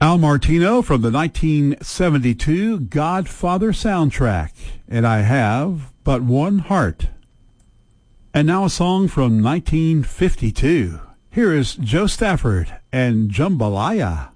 Al Martino from the 1972 Godfather soundtrack, and I Have But One Heart. And now a song from 1952. Here is Joe Stafford and Jambalaya.